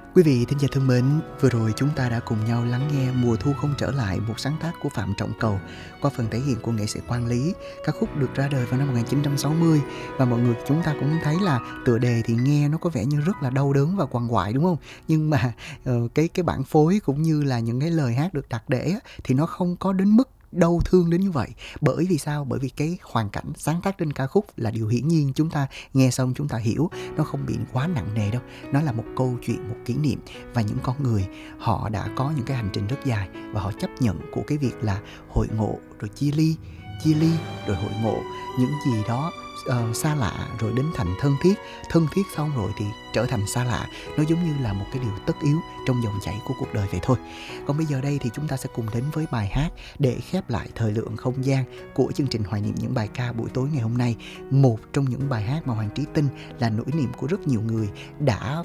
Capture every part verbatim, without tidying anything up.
Quý vị thính giả thân mến, vừa rồi chúng ta đã cùng nhau lắng nghe Mùa Thu Không Trở Lại, một sáng tác của Phạm Trọng Cầu qua phần thể hiện của nghệ sĩ Quang Lý. Ca khúc được ra đời vào năm một nghìn chín trăm sáu mươi và mọi người chúng ta cũng thấy là tựa đề thì nghe nó có vẻ như rất là đau đớn và quằn quại, đúng không? Nhưng mà uh, cái cái bản phối cũng như là những cái lời hát được đặt để thì nó không có đến mức đau thương đến như vậy. Bởi vì sao? Bởi vì cái hoàn cảnh sáng tác trên ca khúc là điều hiển nhiên, chúng ta nghe xong chúng ta hiểu, nó không bị quá nặng nề đâu. Nó là một câu chuyện, một kỷ niệm, và những con người họ đã có những cái hành trình rất dài và họ chấp nhận của cái việc là hội ngộ rồi chia ly, chia ly rồi hội ngộ, những gì đó uh, xa lạ rồi đến thành thân thiết, thân thiết xong rồi thì trở thành xa lạ. Nó giống như là một cái điều tất yếu trong dòng chảy của cuộc đời vậy thôi. Còn bây giờ đây thì chúng ta sẽ cùng đến với bài hát để khép lại thời lượng không gian của chương trình Hoài Niệm Những Bài Ca buổi tối ngày hôm nay. Một trong những bài hát mà Hoàng Trí tin là nỗi niềm của rất nhiều người đã,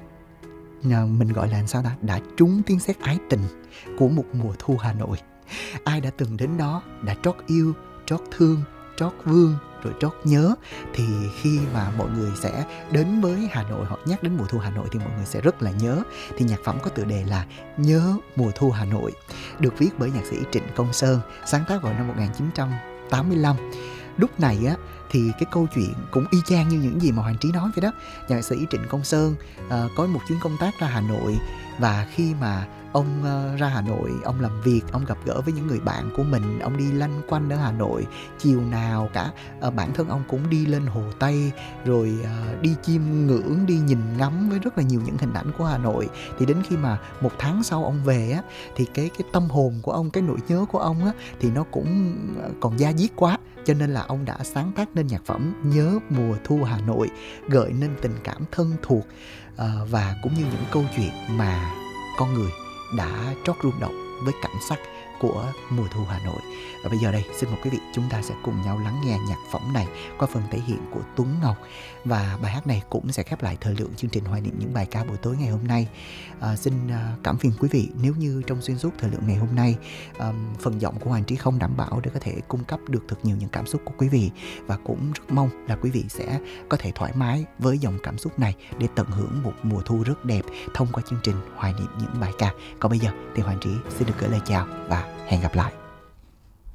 mình gọi là sao ta, đã trúng tiếng sét ái tình của một mùa thu Hà Nội. Ai đã từng đến đó, đã trót yêu, trót thương, trót vương, rồi trót nhớ, thì khi mà mọi người sẽ đến với Hà Nội, họ nhắc đến mùa thu Hà Nội thì mọi người sẽ rất là nhớ. Thì nhạc phẩm có tựa đề là Nhớ Mùa Thu Hà Nội, được viết bởi nhạc sĩ Trịnh Công Sơn, sáng tác vào năm một nghìn chín trăm tám mươi lăm. Lúc này á thì cái câu chuyện cũng y chang như những gì mà Hoàng Trí nói vậy đó. Nhạc sĩ Trịnh Công Sơn uh, có một chuyến công tác ra Hà Nội, và khi mà ông uh, ra Hà Nội, ông làm việc, ông gặp gỡ với những người bạn của mình, ông đi lanh quanh ở Hà Nội. Chiều nào cả uh, bản thân ông cũng đi lên Hồ Tây, rồi uh, đi chiêm ngưỡng, đi nhìn ngắm với rất là nhiều những hình ảnh của Hà Nội. Thì đến khi mà một tháng sau ông về á, thì cái cái tâm hồn của ông, cái nỗi nhớ của ông á, thì nó cũng còn da diết quá. Cho nên là ông đã sáng tác nên nhạc phẩm Nhớ Mùa Thu Hà Nội, gợi nên tình cảm thân thuộc uh, và cũng như những câu chuyện mà con người đã trót rung động với cảnh sắc của mùa thu Hà Nội. Và bây giờ đây, xin mời quý vị chúng ta sẽ cùng nhau lắng nghe nhạc phẩm này qua phần thể hiện của Tuấn Ngọc. Và bài hát này cũng sẽ khép lại thời lượng chương trình Hoài Niệm Những Bài Ca buổi tối ngày hôm nay. À, xin uh, cảm phiền quý vị nếu như trong xuyên suốt thời lượng ngày hôm nay um, phần giọng của Hoàng Trí không đảm bảo để có thể cung cấp được thật nhiều những cảm xúc của quý vị. Và cũng rất mong là quý vị sẽ có thể thoải mái với dòng cảm xúc này để tận hưởng một mùa thu rất đẹp thông qua chương trình Hoài Niệm Những Bài Ca. Còn bây giờ thì Hoàng Trí xin được gửi lời chào và hẹn gặp lại.